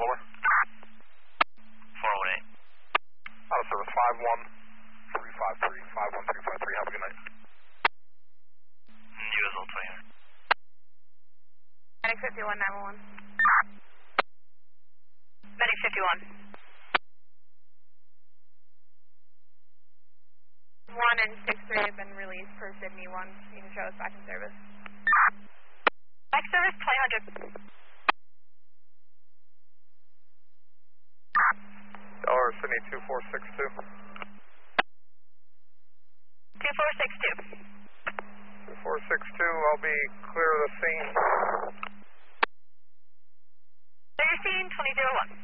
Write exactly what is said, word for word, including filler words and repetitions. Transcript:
Delaware. four one eight. Out of service five one three five three, five one three five three. Have a good night. U S L twenty. Medic fifty-one, nine one one. Medic fifty-one. one and six three have been released per Sydney one. You can show us back in service. Back service, twenty hundred. Delaware Sydney two four six two. two four six two. two four six two, I'll be clear of the scene. Clear scene, twenty zero one.